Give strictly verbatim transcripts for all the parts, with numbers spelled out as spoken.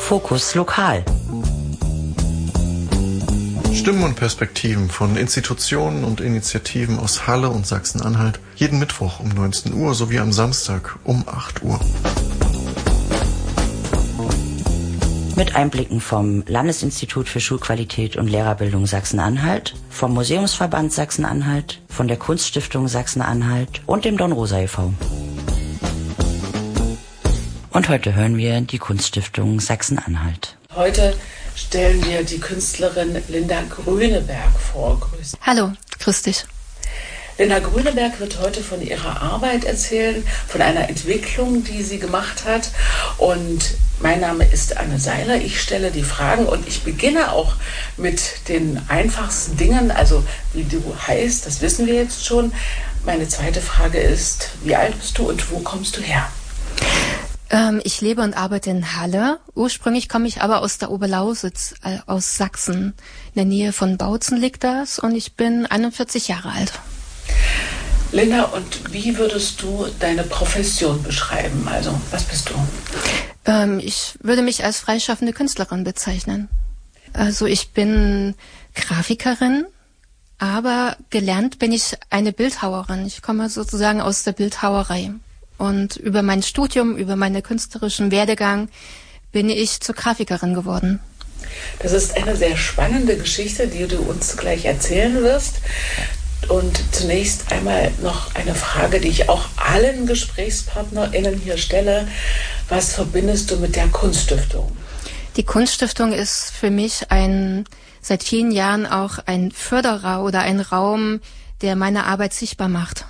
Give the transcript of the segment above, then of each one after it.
Fokus Lokal. Stimmen und Perspektiven von Institutionen und Initiativen aus Halle und Sachsen-Anhalt. Jeden Mittwoch um neunzehn Uhr sowie am Samstag um acht Uhr. Mit Einblicken vom Landesinstitut für Schulqualität und Lehrerbildung Sachsen-Anhalt, vom Museumsverband Sachsen-Anhalt, von der Kunststiftung Sachsen-Anhalt und dem Dornrosa e V Und heute hören wir die Kunststiftung Sachsen-Anhalt. Heute stellen wir die Künstlerin Linda Grüneberg vor. Grüß. Hallo, grüß dich. Linda Grüneberg wird heute von ihrer Arbeit erzählen, von einer Entwicklung, die sie gemacht hat. Und mein Name ist Anne Seiler. Ich stelle die Fragen und ich beginne auch mit den einfachsten Dingen. Also wie du heißt, das wissen wir jetzt schon. Meine zweite Frage ist, wie alt bist du und wo kommst du her? Ähm, ich lebe und arbeite in Halle. Ursprünglich komme ich aber aus der Oberlausitz, äh, aus Sachsen. In der Nähe von Bautzen liegt das und ich bin einundvierzig Jahre alt. Linda, und wie würdest du deine Profession beschreiben? Also, was bist du? Ähm, ich würde mich als freischaffende Künstlerin bezeichnen. Also ich bin Grafikerin, aber gelernt bin ich eine Bildhauerin. Ich komme sozusagen aus der Bildhauerei. Und über mein Studium, über meinen künstlerischen Werdegang bin ich zur Grafikerin geworden. Das ist eine sehr spannende Geschichte, die du uns gleich erzählen wirst. Und zunächst einmal noch eine Frage, die ich auch allen GesprächspartnerInnen hier stelle. Was verbindest du mit der Kunststiftung? Die Kunststiftung ist für mich ein, seit vielen Jahren auch ein Förderer oder ein Raum, der meine Arbeit sichtbar macht.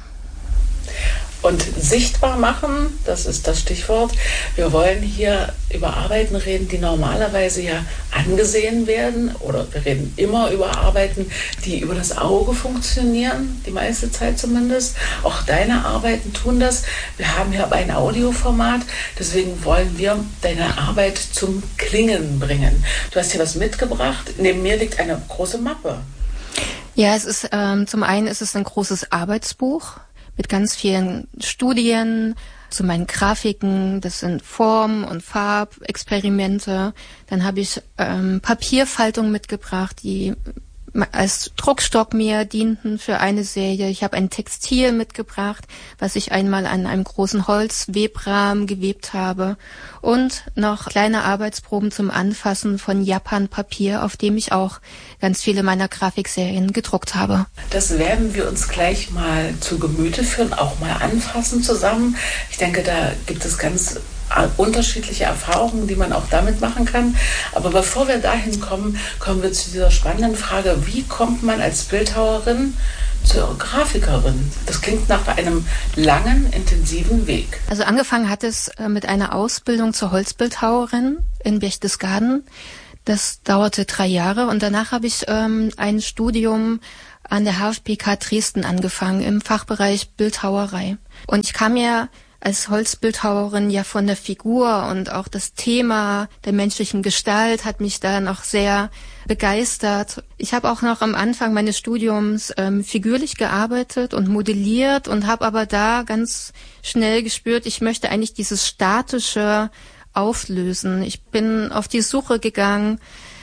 Und sichtbar machen, das ist das Stichwort. Wir wollen hier über Arbeiten reden, die normalerweise ja angesehen werden. Oder wir reden immer über Arbeiten, die über das Auge funktionieren, die meiste Zeit zumindest. Auch deine Arbeiten tun das. Wir haben hier aber ein Audioformat, deswegen wollen wir deine Arbeit zum Klingen bringen. Du hast hier was mitgebracht. Neben mir liegt eine große Mappe. Ja, es ist ähm, zum einen ist es ein großes Arbeitsbuch mit ganz vielen Studien zu meinen Grafiken. Das sind Form- und Farbexperimente. Dann habe ich ähm, Papierfaltung mitgebracht, die als Druckstock mir dienten für eine Serie. Ich habe ein Textil mitgebracht, was ich einmal an einem großen Holzwebrahmen gewebt habe. Und noch kleine Arbeitsproben zum Anfassen von Japan-Papier, auf dem ich auch ganz viele meiner Grafikserien gedruckt habe. Das werden wir uns gleich mal zu Gemüte führen, auch mal anfassen zusammen. Ich denke, da gibt es ganz unterschiedliche Erfahrungen, die man auch damit machen kann. Aber bevor wir dahin kommen, kommen wir zu dieser spannenden Frage, wie kommt man als Bildhauerin zur Grafikerin? Das klingt nach einem langen, intensiven Weg. Also angefangen hat es mit einer Ausbildung zur Holzbildhauerin in Berchtesgaden. Das dauerte drei Jahre und danach habe ich ähm, ein Studium an der H F B K Dresden angefangen im Fachbereich Bildhauerei. Und ich kam ja als Holzbildhauerin ja von der Figur und auch das Thema der menschlichen Gestalt hat mich da noch sehr begeistert. Ich habe auch noch am Anfang meines Studiums ähm, figürlich gearbeitet und modelliert und habe aber da ganz schnell gespürt, ich möchte eigentlich dieses Statische auflösen. Ich bin auf die Suche gegangen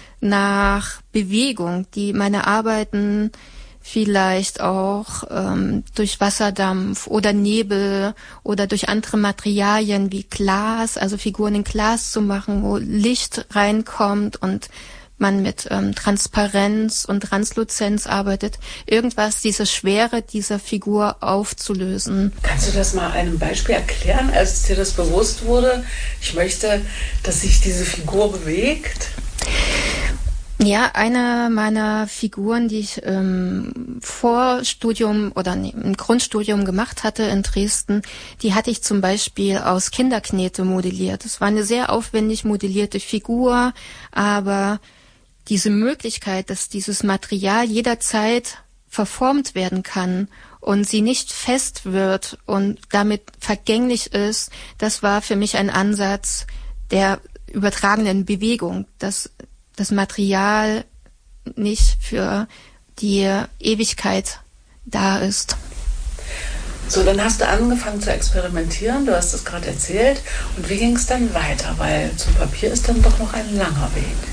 nach Bewegung, die meine Arbeiten vielleicht auch ähm, durch Wasserdampf oder Nebel oder durch andere Materialien wie Glas, also Figuren in Glas zu machen, wo Licht reinkommt und man mit ähm, Transparenz und Transluzenz arbeitet, irgendwas, diese Schwere dieser Figur aufzulösen. Kannst du das mal einem Beispiel erklären, als dir das bewusst wurde? Ich möchte, dass sich diese Figur bewegt. Ja, eine meiner Figuren, die ich ähm, vor Studium oder nee, im Grundstudium gemacht hatte in Dresden, die hatte ich zum Beispiel aus Kinderknete modelliert. Es war eine sehr aufwendig modellierte Figur, aber diese Möglichkeit, dass dieses Material jederzeit verformt werden kann und sie nicht fest wird und damit vergänglich ist, das war für mich ein Ansatz der übertragenen Bewegung, dass das Material nicht für die Ewigkeit da ist. So, dann hast du angefangen zu experimentieren, du hast es gerade erzählt. Und wie ging es dann weiter? Weil zum Papier ist dann doch noch ein langer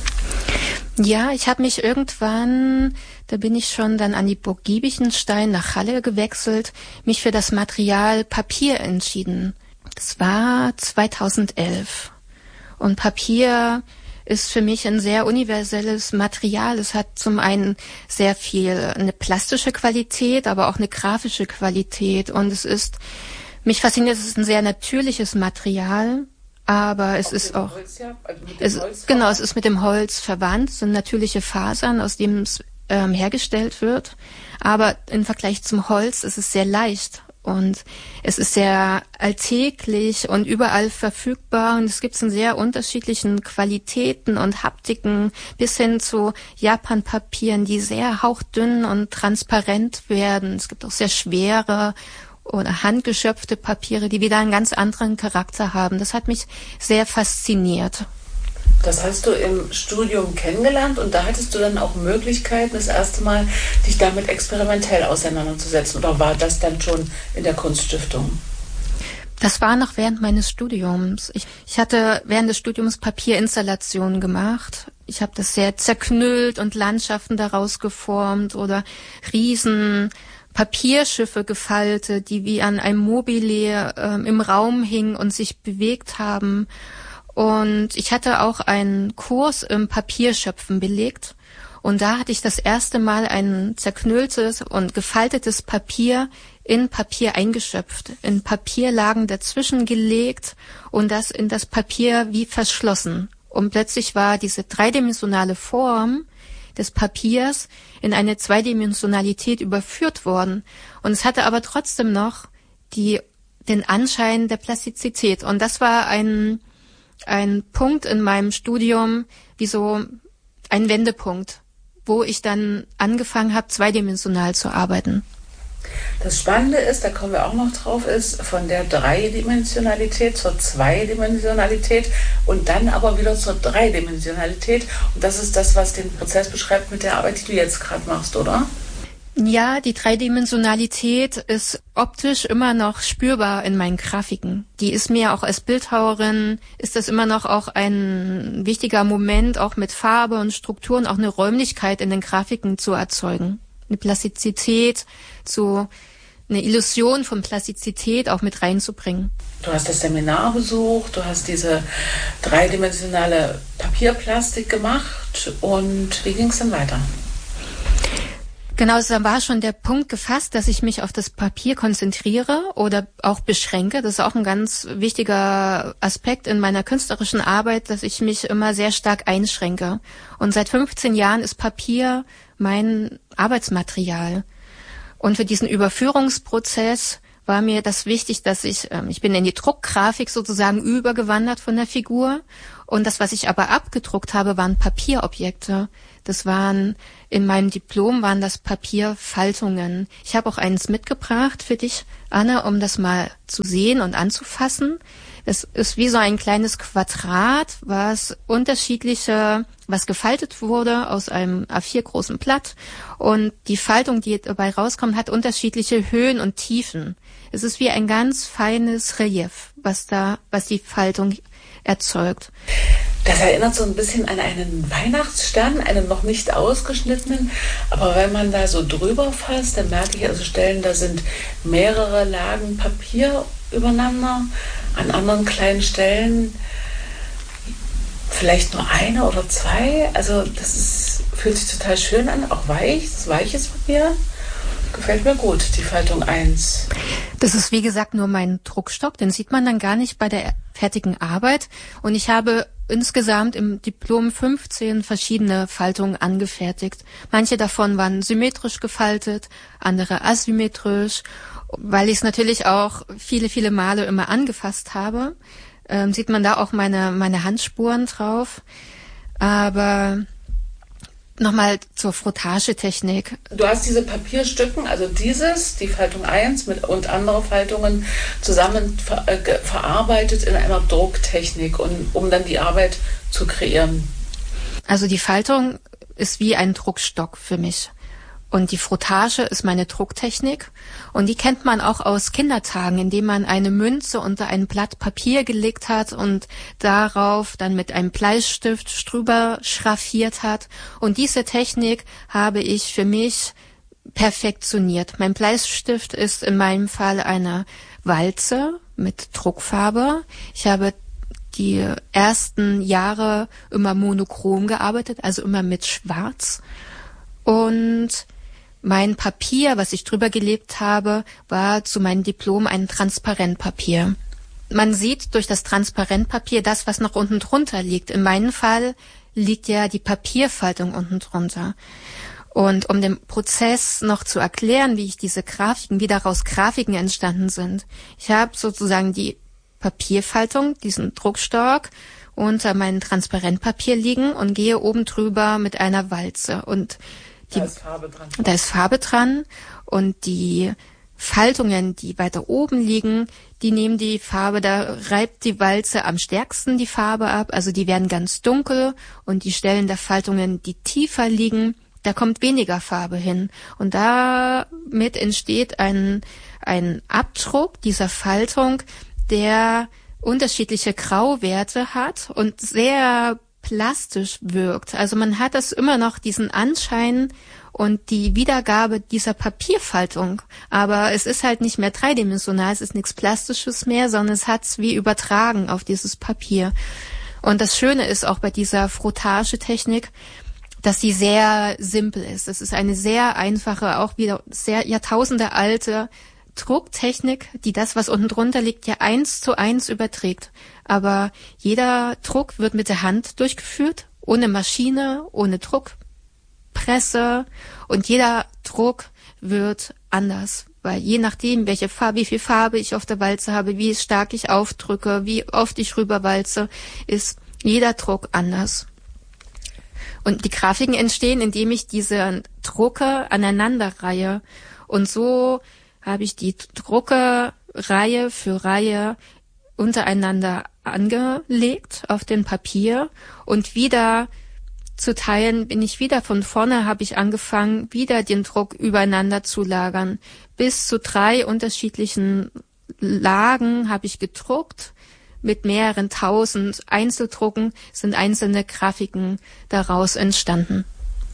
Weg. Ja, ich habe mich irgendwann, da bin ich schon dann an die Burg Giebichenstein nach Halle gewechselt, mich für das Material Papier entschieden. Das war zweitausendelf. Und Papier ist für mich ein sehr universelles Material. Es hat zum einen sehr viel eine plastische Qualität, aber auch eine grafische Qualität. Und es ist, mich fasziniert, es ist ein sehr natürliches Material, aber es auch ist auch, Holz, ja? Also mit dem es, Holz genau, es ist mit dem Holz verwandt, es sind natürliche Fasern, aus denen es ähm, hergestellt wird. Aber im Vergleich zum Holz ist es sehr leicht. Und es ist sehr alltäglich und überall verfügbar und es gibt es in sehr unterschiedlichen Qualitäten und Haptiken bis hin zu Japanpapieren, die sehr hauchdünn und transparent werden. Es gibt auch sehr schwere oder handgeschöpfte Papiere, die wieder einen ganz anderen Charakter haben. Das hat mich sehr fasziniert. Das hast du im Studium kennengelernt und da hattest du dann auch Möglichkeiten, das erste Mal dich damit experimentell auseinanderzusetzen. Oder war das dann schon in der Kunststiftung? Das war noch während meines Studiums. Ich, ich hatte während des Studiums Papierinstallationen gemacht. Ich habe das sehr zerknüllt und Landschaften daraus geformt oder riesen Papierschiffe gefaltet, die wie an einem Mobile äh, im Raum hingen und sich bewegt haben. Und ich hatte auch einen Kurs im Papierschöpfen belegt. Und da hatte ich das erste Mal ein zerknülltes und gefaltetes Papier in Papier eingeschöpft, in Papierlagen dazwischen gelegt und das in das Papier wie verschlossen. Und plötzlich war diese dreidimensionale Form des Papiers in eine Zweidimensionalität überführt worden. Und es hatte aber trotzdem noch die, den Anschein der Plastizität. Und das war ein ein Punkt in meinem Studium, wie so ein Wendepunkt, wo ich dann angefangen habe, zweidimensional zu arbeiten. Das Spannende ist, da kommen wir auch noch drauf, ist von der Dreidimensionalität zur Zweidimensionalität und dann aber wieder zur Dreidimensionalität. Und das ist das, was den Prozess beschreibt mit der Arbeit, die du jetzt gerade machst, oder? Ja, die Dreidimensionalität ist optisch immer noch spürbar in meinen Grafiken. Die ist mir auch als Bildhauerin, ist das immer noch auch ein wichtiger Moment, auch mit Farbe und Strukturen, auch eine Räumlichkeit in den Grafiken zu erzeugen. Eine Plastizität, zu, eine Illusion von Plastizität auch mit reinzubringen. Du hast das Seminar besucht, du hast diese dreidimensionale Papierplastik gemacht und wie ging es dann weiter? Genau, da war schon der Punkt gefasst, dass ich mich auf das Papier konzentriere oder auch beschränke. Das ist auch ein ganz wichtiger Aspekt in meiner künstlerischen Arbeit, dass ich mich immer sehr stark einschränke. Und seit fünfzehn Jahren ist Papier mein Arbeitsmaterial. Und für diesen Überführungsprozess war mir das wichtig, dass ich, ähm, ich bin in die Druckgrafik sozusagen übergewandert von der Figur. Und das, was ich aber abgedruckt habe, waren Papierobjekte. Das waren, in meinem Diplom waren das Papierfaltungen. Ich habe auch eins mitgebracht für dich, Anne, um das mal zu sehen und anzufassen. Es ist wie so ein kleines Quadrat, was unterschiedliche, was gefaltet wurde aus einem A vier großen Blatt. Und die Faltung, die dabei rauskommt, hat unterschiedliche Höhen und Tiefen. Es ist wie ein ganz feines Relief, was da, was die Faltung erzeugt. Das erinnert so ein bisschen an einen Weihnachtsstern, einen noch nicht ausgeschnittenen. Aber wenn man da so drüber fasst, dann merke ich also Stellen, da sind mehrere Lagen Papier übereinander. An anderen kleinen Stellen vielleicht nur eine oder zwei. Also das ist, fühlt sich total schön an, auch weich, das ist weiches Papier. Gefällt mir gut, die Faltung eins. Das ist wie gesagt nur mein Druckstock, den sieht man dann gar nicht bei der fertigen Arbeit. Und ich habe insgesamt im Diplom fünfzehn verschiedene Faltungen angefertigt. Manche davon waren symmetrisch gefaltet, andere asymmetrisch. Weil ich es natürlich auch viele, viele Male immer angefasst habe, ähm, sieht man da auch meine, meine Handspuren drauf. Aber nochmal zur Frottagetechnik. Du hast diese Papierstücken, also dieses, die Faltung eins mit, und andere Faltungen zusammen ver, äh, verarbeitet in einer Drucktechnik, und, um dann die Arbeit zu kreieren. Also die Faltung ist wie ein Druckstock für mich. Und die Frottage ist meine Drucktechnik. Und die kennt man auch aus Kindertagen, indem man eine Münze unter ein Blatt Papier gelegt hat und darauf dann mit einem Bleistift drüber schraffiert hat. Und diese Technik habe ich für mich perfektioniert. Mein Bleistift ist in meinem Fall eine Walze mit Druckfarbe. Ich habe die ersten Jahre immer monochrom gearbeitet, also immer mit Schwarz. Und mein Papier, was ich drüber gelebt habe, war zu meinem Diplom ein Transparentpapier. Man sieht durch das Transparentpapier das, was noch unten drunter liegt. In meinem Fall liegt ja die Papierfaltung unten drunter. Und um den Prozess noch zu erklären, wie ich diese Grafiken, wie daraus Grafiken entstanden sind. Ich habe sozusagen die Papierfaltung, diesen Druckstock, unter meinem Transparentpapier liegen und gehe oben drüber mit einer Walze. Und die, da ist Farbe dran. Da ist Farbe dran und die Faltungen, die weiter oben liegen, die nehmen die Farbe, da reibt die Walze am stärksten die Farbe ab, also die werden ganz dunkel und die Stellen der Faltungen, die tiefer liegen, da kommt weniger Farbe hin. Und damit entsteht ein, ein Abdruck dieser Faltung, der unterschiedliche Grauwerte hat und sehr plastisch wirkt. Also man hat das immer noch diesen Anschein und die Wiedergabe dieser Papierfaltung. Aber es ist halt nicht mehr dreidimensional, es ist nichts Plastisches mehr, sondern es hat's wie übertragen auf dieses Papier. Und das Schöne ist auch bei dieser Frottage-Technik, dass sie sehr simpel ist. Es ist eine sehr einfache, auch wieder sehr Jahrtausende alte Drucktechnik, die das, was unten drunter liegt, ja eins zu eins überträgt. Aber jeder Druck wird mit der Hand durchgeführt, ohne Maschine, ohne Druckpresse. Und jeder Druck wird anders. Weil je nachdem, welche Farbe, wie viel Farbe ich auf der Walze habe, wie stark ich aufdrücke, wie oft ich rüberwalze, ist jeder Druck anders. Und die Grafiken entstehen, indem ich diese Drucke aneinanderreihe. Und so habe ich die Drucke Reihe für Reihe untereinander angelegt auf dem Papier und wieder zu teilen, bin ich wieder von vorne, habe ich angefangen, wieder den Druck übereinander zu lagern. Bis zu drei unterschiedlichen Lagen habe ich gedruckt. Mit mehreren tausend Einzeldrucken sind einzelne Grafiken daraus entstanden.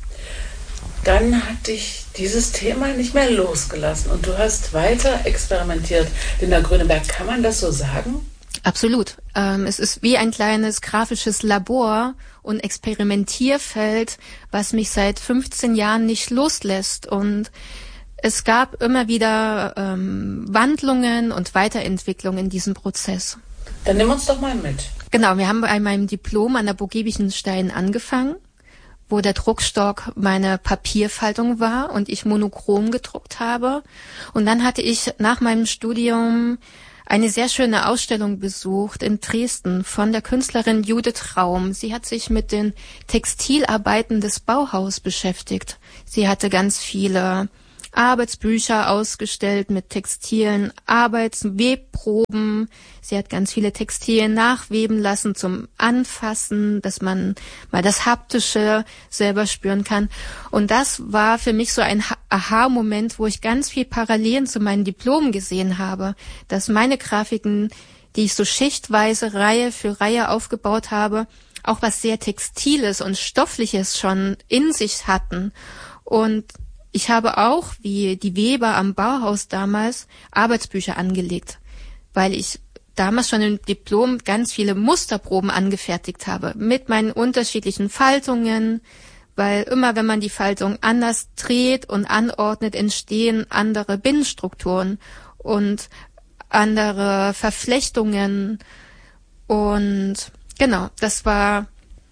Dann hat dich dieses Thema nicht mehr losgelassen und du hast weiter experimentiert. Linda Gröneberg, kann man das so sagen? Absolut. Ähm, es ist wie ein kleines grafisches Labor und Experimentierfeld, was mich seit fünfzehn Jahren nicht loslässt. Und es gab immer wieder ähm, Wandlungen und Weiterentwicklungen in diesem Prozess. Dann nimm uns doch mal mit. Genau, wir haben bei meinem Diplom an der Burg Giebichenstein angefangen, wo der Druckstock meine Papierfaltung war und ich monochrom gedruckt habe. Und dann hatte ich nach meinem Studium eine sehr schöne Ausstellung besucht in Dresden von der Künstlerin Judith Raum. Sie hat sich mit den Textilarbeiten des Bauhaus beschäftigt. Sie hatte ganz viele Arbeitsbücher ausgestellt mit textilen Arbeitswebproben. Sie hat ganz viele Textilien nachweben lassen zum Anfassen, dass man mal das Haptische selber spüren kann. Und das war für mich so ein Aha-Moment, wo ich ganz viel Parallelen zu meinen Diplomen gesehen habe, dass meine Grafiken, die ich so schichtweise Reihe für Reihe aufgebaut habe, auch was sehr Textiles und Stoffliches schon in sich hatten. Und ich habe auch, wie die Weber am Bauhaus damals, Arbeitsbücher angelegt, weil ich damals schon im Diplom ganz viele Musterproben angefertigt habe mit meinen unterschiedlichen Faltungen, weil immer, wenn man die Faltung anders dreht und anordnet, entstehen andere Binnenstrukturen und andere Verflechtungen. Und genau, das war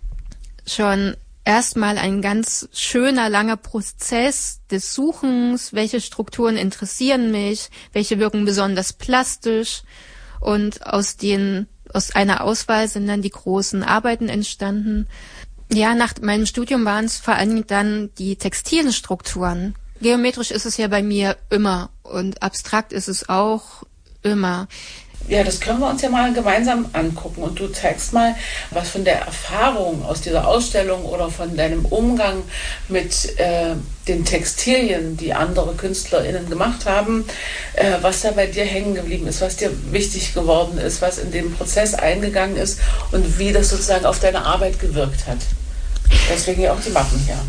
schon erstmal ein ganz schöner, langer Prozess des Suchens, welche Strukturen interessieren mich, welche wirken besonders plastisch. Und aus den, aus einer Auswahl sind dann die großen Arbeiten entstanden. Ja, nach meinem Studium waren es vor allem dann die textilen Strukturen. Geometrisch ist es ja bei mir immer und abstrakt ist es auch immer. Ja, das können wir uns ja mal gemeinsam angucken. Und du zeigst mal, was von der Erfahrung aus dieser Ausstellung oder von deinem Umgang mit äh, den Textilien, die andere KünstlerInnen gemacht haben, äh, was da bei dir hängen geblieben ist, was dir wichtig geworden ist, was in den Prozess eingegangen ist und wie das sozusagen auf deine Arbeit gewirkt hat. Deswegen ja auch die Mappen hier.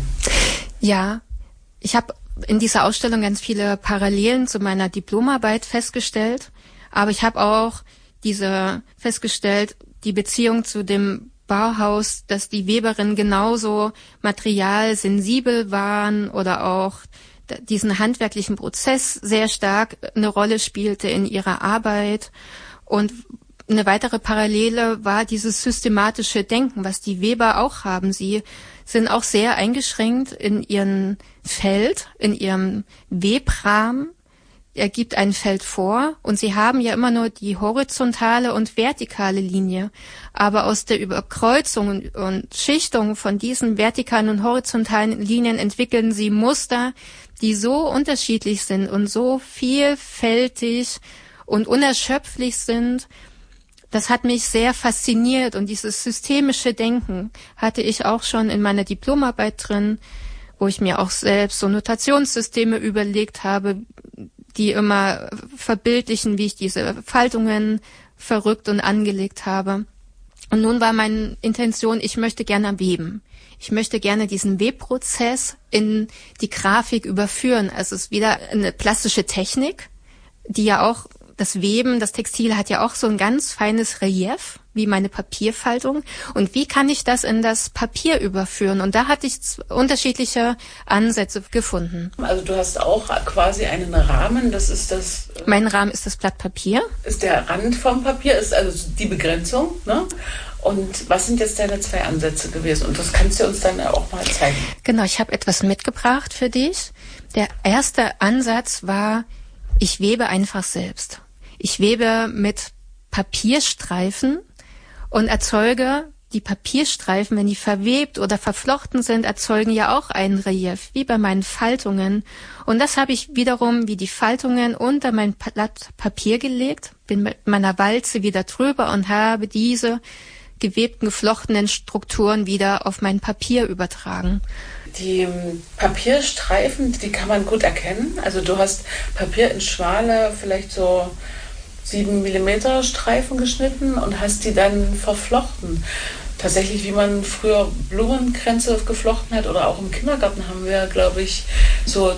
Ja, ich habe in dieser Ausstellung ganz viele Parallelen zu meiner Diplomarbeit festgestellt. Aber ich habe auch diese festgestellt, die Beziehung zu dem Bauhaus, dass die Weberinnen genauso materialsensibel waren oder auch diesen handwerklichen Prozess sehr stark eine Rolle spielte in ihrer Arbeit. Und eine weitere Parallele war dieses systematische Denken, was die Weber auch haben. Sie sind auch sehr eingeschränkt in ihrem Feld, in ihrem Webrahmen. Er gibt ein Feld vor und sie haben ja immer nur die horizontale und vertikale Linie. Aber aus der Überkreuzung und, und Schichtung von diesen vertikalen und horizontalen Linien entwickeln sie Muster, die so unterschiedlich sind und so vielfältig und unerschöpflich sind. Das hat mich sehr fasziniert und dieses systemische Denken hatte ich auch schon in meiner Diplomarbeit drin, wo ich mir auch selbst so Notationssysteme überlegt habe, die immer verbildlichen, wie ich diese Faltungen verrückt und angelegt habe. Und nun war meine Intention, ich möchte gerne weben. Ich möchte gerne diesen Webprozess in die Grafik überführen. Also es ist wieder eine plastische Technik, die ja auch, das Weben, das Textil hat ja auch so ein ganz feines Relief, wie meine Papierfaltung. Und wie kann ich das in das Papier überführen? Und da hatte ich unterschiedliche Ansätze gefunden. Also du hast auch quasi einen Rahmen, das ist das... Mein Rahmen ist das Blatt Papier. Ist der Rand vom Papier, ist also die Begrenzung, ne? Und was sind jetzt deine zwei Ansätze gewesen? Und das kannst du uns dann auch mal zeigen. Genau, ich habe etwas mitgebracht für dich. Der erste Ansatz war, ich webe einfach selbst. Ich webe mit Papierstreifen und erzeuge die Papierstreifen, wenn die verwebt oder verflochten sind, erzeugen ja auch ein Relief, wie bei meinen Faltungen. Und das habe ich wiederum wie die Faltungen unter mein Blatt Papier gelegt, bin mit meiner Walze wieder drüber und habe diese gewebten, geflochtenen Strukturen wieder auf mein Papier übertragen. Die Papierstreifen, die kann man gut erkennen. Also du hast Papier in schmale, vielleicht so sieben Millimeter Streifen geschnitten und hast die dann verflochten. Tatsächlich, wie man früher Blumenkränze geflochten hat oder auch im Kindergarten haben wir, glaube ich, so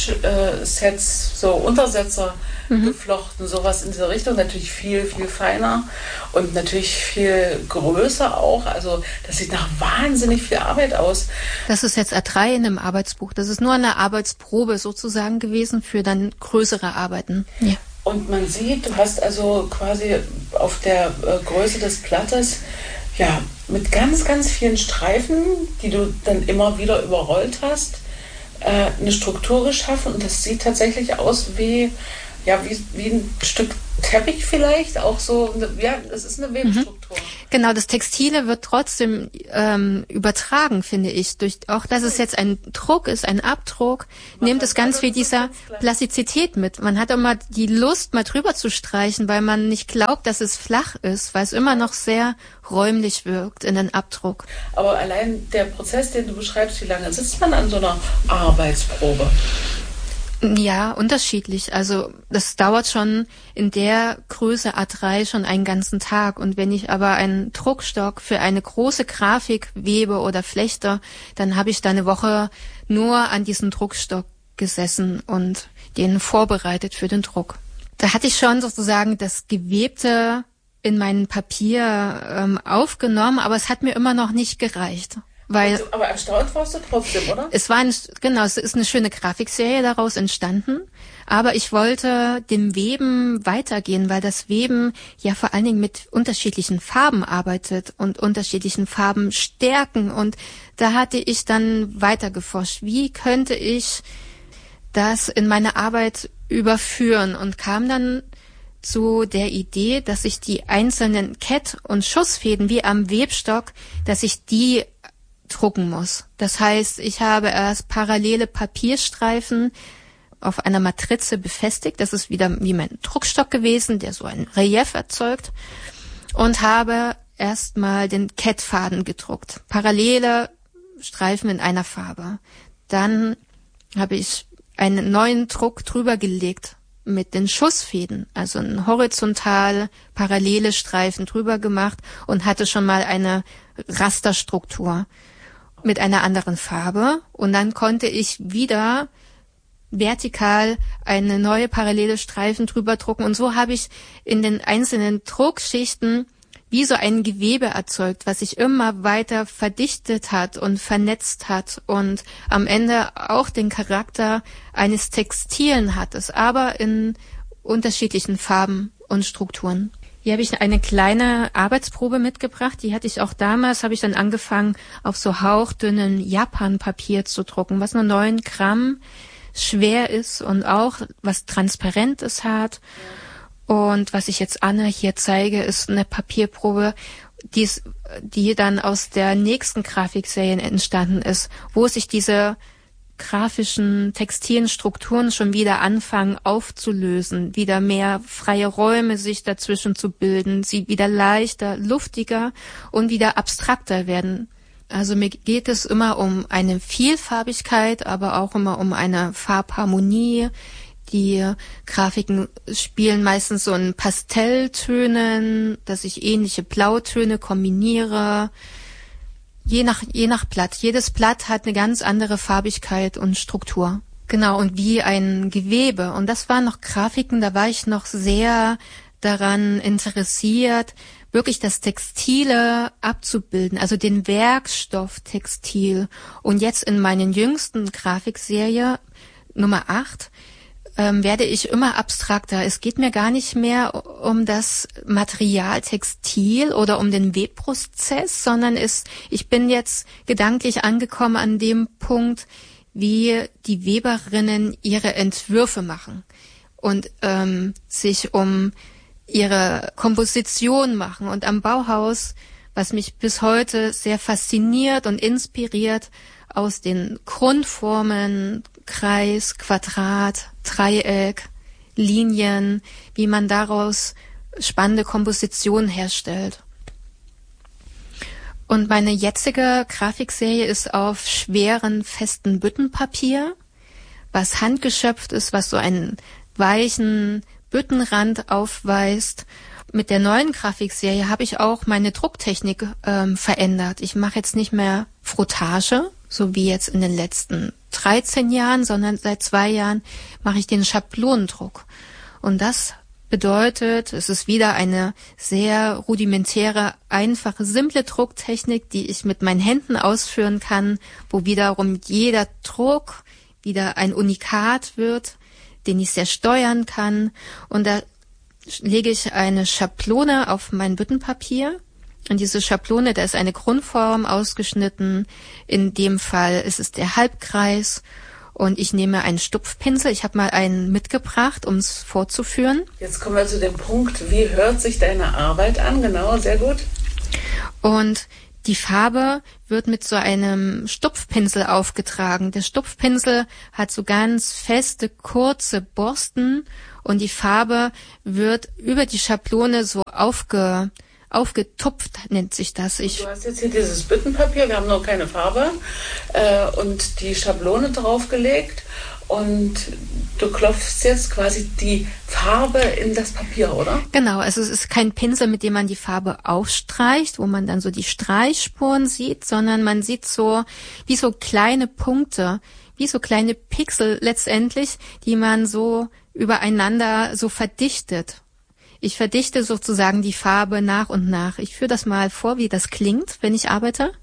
Tischsets, so Untersetzer mhm. geflochten, sowas in dieser Richtung. Natürlich viel, viel feiner und natürlich viel größer auch. Also das sieht nach wahnsinnig viel Arbeit aus. Das ist jetzt A drei in einem Arbeitsbuch. Das ist nur eine Arbeitsprobe sozusagen gewesen für dann größere Arbeiten. Ja. Und man sieht, du hast also quasi auf der äh, Größe des Blattes ja, mit ganz, ganz vielen Streifen, die du dann immer wieder überrollt hast, äh, eine Struktur geschaffen. Und das sieht tatsächlich aus wie, ja, wie, wie ein Stück Teppich vielleicht, auch so, eine, ja, es ist eine Webstruktur. Mhm. Genau, das Textile wird trotzdem ähm, übertragen, finde ich. Durch auch, dass es jetzt ein Druck ist, ein Abdruck, man nimmt es ganz viel dieser Plastizität mit. Man hat immer die Lust, mal drüber zu streichen, weil man nicht glaubt, dass es flach ist, weil es immer noch sehr räumlich wirkt in den Abdruck. Aber allein der Prozess, den du beschreibst, wie lange sitzt man an so einer Arbeitsprobe? Ja, unterschiedlich. Also das dauert schon in der Größe A drei schon einen ganzen Tag. Und wenn ich aber einen Druckstock für eine große Grafik webe oder flechte, dann habe ich da eine Woche nur an diesem Druckstock gesessen und den vorbereitet für den Druck. Da hatte ich schon sozusagen das Gewebte in mein Papier ähm, aufgenommen, aber es hat mir immer noch nicht gereicht. Weil also, aber erstaunt warst du trotzdem, oder? Es war ein, genau, es ist eine schöne Grafikserie daraus entstanden, aber ich wollte dem Weben weitergehen, weil das Weben ja vor allen Dingen mit unterschiedlichen Farben arbeitet und unterschiedlichen Farben stärken, und da hatte ich dann weiter geforscht, wie könnte ich das in meine Arbeit überführen, und kam dann zu der Idee, dass ich die einzelnen Kett- und Schussfäden wie am Webstock, dass ich die drucken muss. Das heißt, ich habe erst parallele Papierstreifen auf einer Matrize befestigt. Das ist wieder wie mein Druckstock gewesen, der so ein Relief erzeugt. Und habe erstmal den Kettfaden gedruckt. Parallele Streifen in einer Farbe. Dann habe ich einen neuen Druck drüber gelegt mit den Schussfäden, also ein horizontal parallele Streifen drüber gemacht und hatte schon mal eine Rasterstruktur mit einer anderen Farbe. Und dann konnte ich wieder vertikal eine neue parallele Streifen drüber drucken. Und so habe ich in den einzelnen Druckschichten wie so ein Gewebe erzeugt, was sich immer weiter verdichtet hat und vernetzt hat und am Ende auch den Charakter eines Textilen hat es, aber in unterschiedlichen Farben und Strukturen. Hier habe ich eine kleine Arbeitsprobe mitgebracht, die hatte ich auch damals, habe ich dann angefangen, auf so hauchdünnen Japan-Papier zu drucken, was nur neun Gramm schwer ist und auch was Transparentes hat. Und was ich jetzt Anne hier zeige, ist eine Papierprobe, die, ist, die dann aus der nächsten Grafikserie entstanden ist, wo sich diese grafischen textilen Strukturen schon wieder anfangen aufzulösen, wieder mehr freie Räume sich dazwischen zu bilden, sie wieder leichter, luftiger und wieder abstrakter werden. Also mir geht es immer um eine Vielfarbigkeit, aber auch immer um eine Farbharmonie. Die Grafiken spielen meistens so in Pastelltönen, dass ich ähnliche Blautöne kombiniere. Je nach, je nach Blatt. Jedes Blatt hat eine ganz andere Farbigkeit und Struktur. Genau, und wie ein Gewebe. Und das waren noch Grafiken, da war ich noch sehr daran interessiert, wirklich das Textile abzubilden, also den Werkstoff Textil. Und jetzt in meinen jüngsten Grafikserie, Nummer acht, Ähm, werde ich immer abstrakter. Es geht mir gar nicht mehr um das Material Textil oder um den Webprozess, sondern es, ich bin jetzt gedanklich angekommen an dem Punkt, wie die Weberinnen ihre Entwürfe machen und ähm, sich um ihre Komposition machen. Und am Bauhaus, was mich bis heute sehr fasziniert und inspiriert, aus den Grundformen Kreis, Quadrat, Dreieck, Linien, wie man daraus spannende Kompositionen herstellt. Und meine jetzige Grafikserie ist auf schweren, festen Büttenpapier, was handgeschöpft ist, was so einen weichen Büttenrand aufweist. Mit der neuen Grafikserie habe ich auch meine Drucktechnik ähm, verändert. Ich mache jetzt nicht mehr Frottage, so wie jetzt in den letzten dreizehn Jahren, sondern seit zwei Jahren mache ich den Schablonendruck. Und das bedeutet, es ist wieder eine sehr rudimentäre, einfache, simple Drucktechnik, die ich mit meinen Händen ausführen kann, wo wiederum jeder Druck wieder ein Unikat wird, den ich sehr steuern kann. Und da lege ich eine Schablone auf mein Büttenpapier. Und diese Schablone, da ist eine Grundform ausgeschnitten. In dem Fall ist es der Halbkreis. Und ich nehme einen Stupfpinsel. Ich habe mal einen mitgebracht, um es vorzuführen. Jetzt kommen wir zu dem Punkt, wie hört sich deine Arbeit an? Genau, sehr gut. Und die Farbe wird mit so einem Stupfpinsel aufgetragen. Der Stupfpinsel hat so ganz feste, kurze Borsten und die Farbe wird über die Schablone so aufge, aufgetupft, nennt sich das. Ich du hast jetzt hier dieses Büttenpapier, wir haben noch keine Farbe, äh, und die Schablone draufgelegt und du klopfst jetzt quasi die Farbe in das Papier, oder? Genau, also es ist kein Pinsel, mit dem man die Farbe aufstreicht, wo man dann so die Streichspuren sieht, sondern man sieht so wie so kleine Punkte, wie so kleine Pixel letztendlich, die man so übereinander so verdichtet. Ich verdichte sozusagen die Farbe nach und nach. Ich führe das mal vor, wie das klingt, wenn ich arbeite.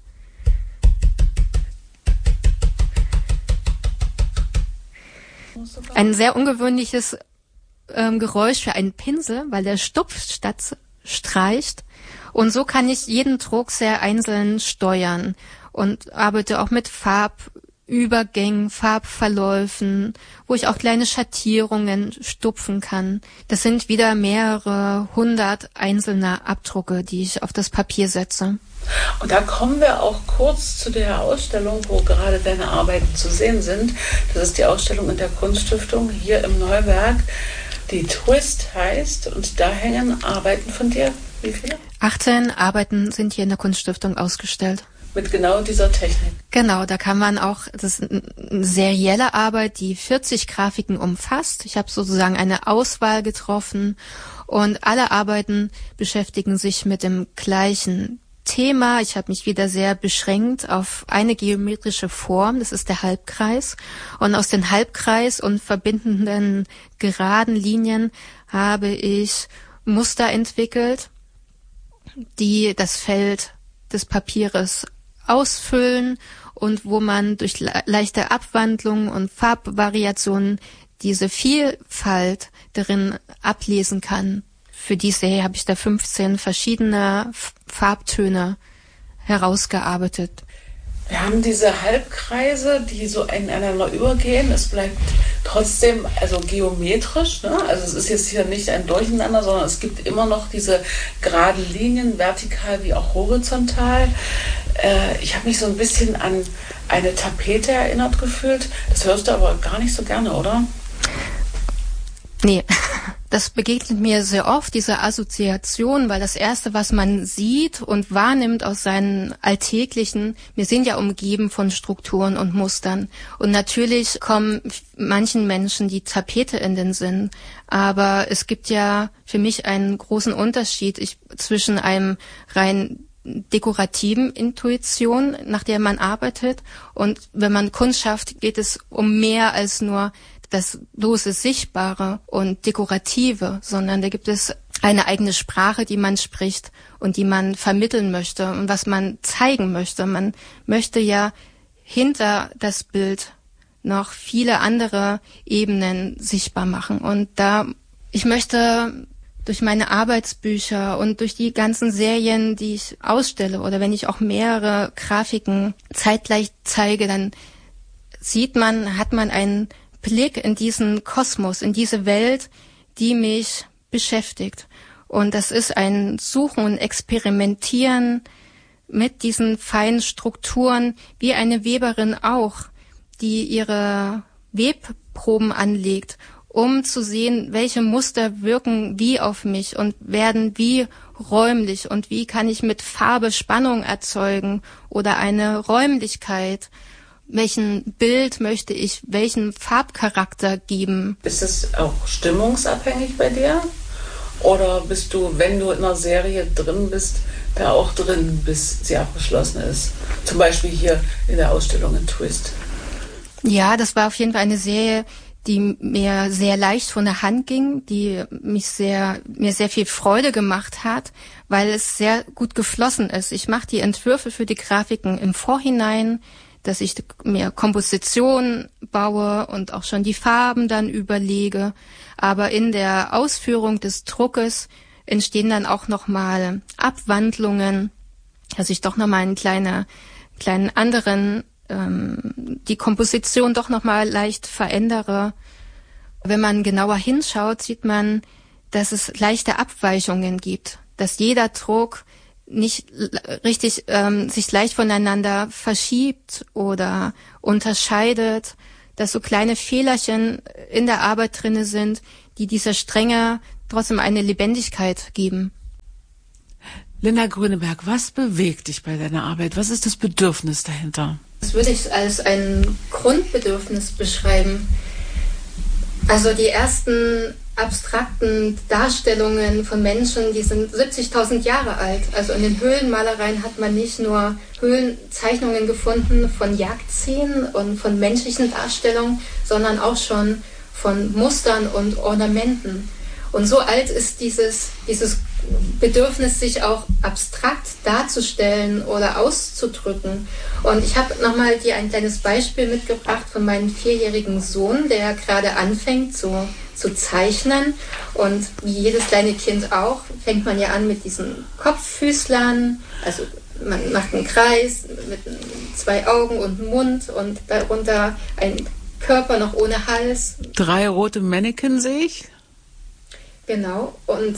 Ein sehr ungewöhnliches ähm, Geräusch für einen Pinsel, weil der Stupf statt streicht. Und so kann ich jeden Druck sehr einzeln steuern und arbeite auch mit Farbübergängen, Farbverläufen, wo ich auch kleine Schattierungen stupfen kann. Das sind wieder mehrere hundert einzelne Abdrucke, die ich auf das Papier setze. Und da kommen wir auch kurz zu der Ausstellung, wo gerade deine Arbeiten zu sehen sind. Das ist die Ausstellung in der Kunststiftung hier im Neuwerk, die Twist heißt. Und da hängen Arbeiten von dir. Wie viele? achtzehn Arbeiten sind hier in der Kunststiftung ausgestellt. Mit genau dieser Technik. Genau, da kann man auch, das ist eine serielle Arbeit, die vierzig Grafiken umfasst. Ich habe sozusagen eine Auswahl getroffen und alle Arbeiten beschäftigen sich mit dem gleichen Thema. Ich habe mich wieder sehr beschränkt auf eine geometrische Form, das ist der Halbkreis. Und aus dem Halbkreis und verbindenden geraden Linien habe ich Muster entwickelt, die das Feld des Papieres ausfüllen und wo man durch le- leichte Abwandlungen und Farbvariationen diese Vielfalt darin ablesen kann. Für die Serie habe ich da fünfzehn verschiedene F- Farbtöne herausgearbeitet. Wir haben diese Halbkreise, die so ineinander übergehen. Es bleibt trotzdem also geometrisch, ne? Also es ist jetzt hier nicht ein Durcheinander, sondern es gibt immer noch diese geraden Linien, vertikal wie auch horizontal. Äh, ich habe mich so ein bisschen an eine Tapete erinnert gefühlt. Das hörst du aber gar nicht so gerne, oder? Nee, das begegnet mir sehr oft, diese Assoziation, weil das Erste, was man sieht und wahrnimmt aus seinen alltäglichen, wir sind ja umgeben von Strukturen und Mustern. Und natürlich kommen manchen Menschen die Tapete in den Sinn. Aber es gibt ja für mich einen großen Unterschied ich, zwischen einem rein dekorativen Intuition, nach der man arbeitet. Und wenn man Kunst schafft, geht es um mehr als nur das bloße Sichtbare und Dekorative, sondern da gibt es eine eigene Sprache, die man spricht und die man vermitteln möchte und was man zeigen möchte. Man möchte ja hinter das Bild noch viele andere Ebenen sichtbar machen. Und da, ich möchte durch meine Arbeitsbücher und durch die ganzen Serien, die ich ausstelle oder wenn ich auch mehrere Grafiken zeitgleich zeige, dann sieht man, hat man einen Blick in diesen Kosmos, in diese Welt, die mich beschäftigt. Und das ist ein Suchen und Experimentieren mit diesen feinen Strukturen, wie eine Weberin auch, die ihre Webproben anlegt, um zu sehen, welche Muster wirken wie auf mich und werden wie räumlich und wie kann ich mit Farbe Spannung erzeugen oder eine Räumlichkeit. Welchen Bild möchte ich, welchen Farbcharakter geben? Ist es auch stimmungsabhängig bei dir? Oder bist du, wenn du in einer Serie drin bist, da auch drin, bis sie abgeschlossen ist? Zum Beispiel hier in der Ausstellung in Twist. Ja, das war auf jeden Fall eine Serie, die mir sehr leicht von der Hand ging, die mich sehr, mir sehr viel Freude gemacht hat, weil es sehr gut geflossen ist. Ich mache die Entwürfe für die Grafiken im Vorhinein, dass ich mir Komposition baue und auch schon die Farben dann überlege. Aber in der Ausführung des Druckes entstehen dann auch nochmal Abwandlungen, dass ich doch nochmal einen kleinen, kleinen anderen, ähm, die Komposition doch nochmal leicht verändere. Wenn man genauer hinschaut, sieht man, dass es leichte Abweichungen gibt, dass jeder Druck nicht richtig ähm, sich leicht voneinander verschiebt oder unterscheidet, dass so kleine Fehlerchen in der Arbeit drinne sind, die dieser Strenge trotzdem eine Lebendigkeit geben. Linda Grüneberg, was bewegt dich bei deiner Arbeit? Was ist das Bedürfnis dahinter? Das würde ich als ein Grundbedürfnis beschreiben. Also die ersten abstrakten Darstellungen von Menschen, die sind siebzigtausend Jahre alt. Also in den Höhlenmalereien hat man nicht nur Höhlenzeichnungen gefunden von Jagdszenen und von menschlichen Darstellungen, sondern auch schon von Mustern und Ornamenten. Und so alt ist dieses, dieses Bedürfnis, sich auch abstrakt darzustellen oder auszudrücken. Und ich habe nochmal dir ein kleines Beispiel mitgebracht von meinem vierjährigen Sohn, der gerade anfängt zu, zu zeichnen. Und wie jedes kleine Kind auch, fängt man ja an mit diesen Kopffüßlern. Also man macht einen Kreis mit zwei Augen und einem Mund und darunter ein Körper noch ohne Hals. Drei rote Mannequin sehe ich. Genau, und auch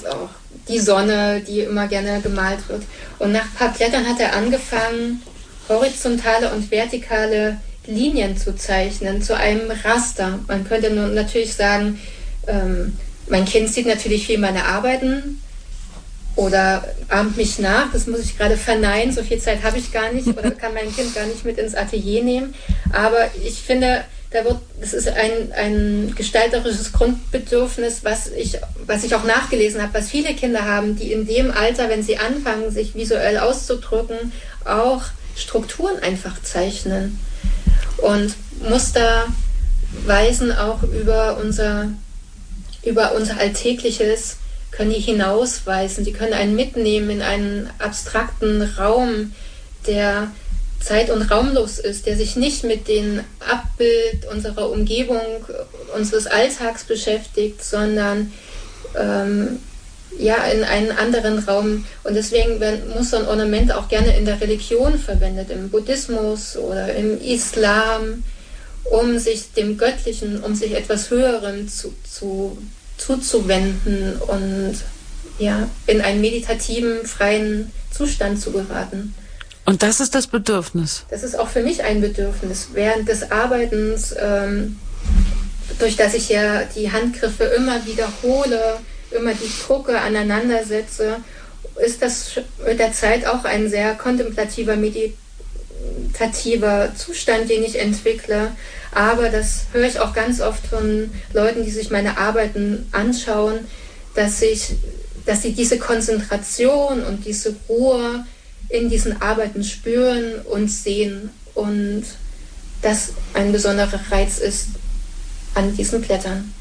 die Sonne, die immer gerne gemalt wird. Und nach ein paar Blättern hat er angefangen, horizontale und vertikale Linien zu zeichnen, zu einem Raster. Man könnte nun natürlich sagen, ähm, mein Kind sieht natürlich viel meine Arbeiten oder ahmt mich nach, das muss ich gerade verneinen, so viel Zeit habe ich gar nicht oder kann mein Kind gar nicht mit ins Atelier nehmen. Aber ich finde, da wird, das ist ein, ein gestalterisches Grundbedürfnis, was ich, was ich auch nachgelesen habe, was viele Kinder haben, die in dem Alter, wenn sie anfangen, sich visuell auszudrücken, auch Strukturen einfach zeichnen. Und Muster weisen auch über unser, über unser Alltägliches, können die hinausweisen, die können einen mitnehmen in einen abstrakten Raum, der zeit- und raumlos ist, der sich nicht mit dem Abbild unserer Umgebung, unseres Alltags beschäftigt, sondern ähm, ja, in einen anderen Raum. Und deswegen werden Muster und Ornamente auch gerne in der Religion verwendet, im Buddhismus oder im Islam, um sich dem Göttlichen, um sich etwas Höherem zu, zu, zuzuwenden und ja, in einen meditativen, freien Zustand zu geraten. Und das ist das Bedürfnis? Das ist auch für mich ein Bedürfnis. Während des Arbeitens, ähm, durch das ich ja die Handgriffe immer wiederhole, immer die Drucke aneinannder setze, ist das mit der Zeit auch ein sehr kontemplativer, meditativer Zustand, den ich entwickle. Aber das höre ich auch ganz oft von Leuten, die sich meine Arbeiten anschauen, dass, ich, dass sie diese Konzentration und diese Ruhe in diesen Arbeiten spüren und sehen und das ein besonderer Reiz ist an diesen Blättern.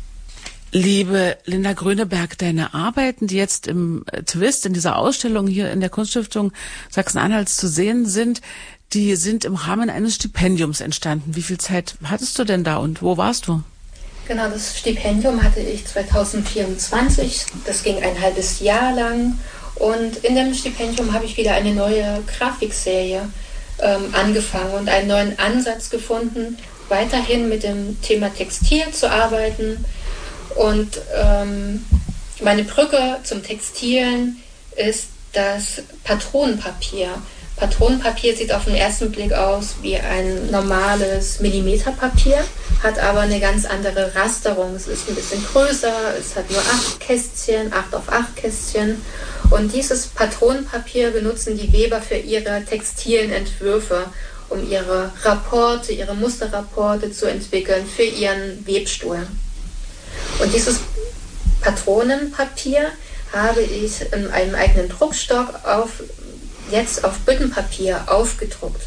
Liebe Linda Gröneberg, deine Arbeiten, die jetzt im Twist, in dieser Ausstellung hier in der Kunststiftung Sachsen-Anhalts zu sehen sind, die sind im Rahmen eines Stipendiums entstanden. Wie viel Zeit hattest du denn da und wo warst du? Genau, das Stipendium hatte ich zwanzig vierundzwanzig. Das ging ein halbes Jahr lang. Und in dem Stipendium habe ich wieder eine neue Grafikserie ähm, angefangen und einen neuen Ansatz gefunden, weiterhin mit dem Thema Textil zu arbeiten. Und ähm, meine Brücke zum Textilen ist das Patronenpapier. Patronenpapier sieht auf den ersten Blick aus wie ein normales Millimeterpapier, hat aber eine ganz andere Rasterung. Es ist ein bisschen größer, es hat nur acht Kästchen, acht auf acht Kästchen. Und dieses Patronenpapier benutzen die Weber für ihre textilen Entwürfe, um ihre Rapporte, ihre Musterrapporte zu entwickeln für ihren Webstuhl. Und dieses Patronenpapier habe ich in einem eigenen Druckstock auf, jetzt auf Büttenpapier aufgedruckt.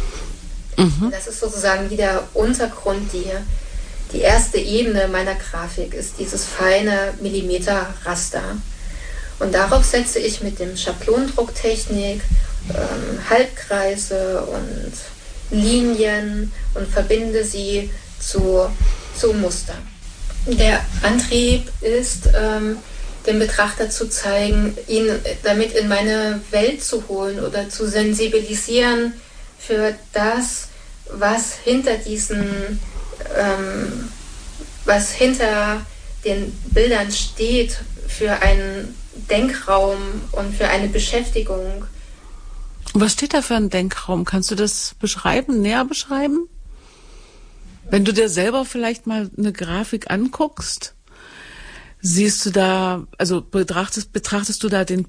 Mhm. Das ist sozusagen wie der Untergrund, die, die erste Ebene meiner Grafik ist dieses feine Millimeterraster. Und darauf setze ich mit dem Schablonendrucktechnik ähm, Halbkreise und Linien und verbinde sie zu, zu Muster. Der Antrieb ist, ähm, dem Betrachter zu zeigen, ihn damit in meine Welt zu holen oder zu sensibilisieren für das, was hinter diesen, ähm, was hinter den Bildern steht, für einen Denkraum und für eine Beschäftigung. Was steht da für ein Denkraum? Kannst du das beschreiben, näher beschreiben? Wenn du dir selber vielleicht mal eine Grafik anguckst, siehst du da, also betrachtest, betrachtest du da den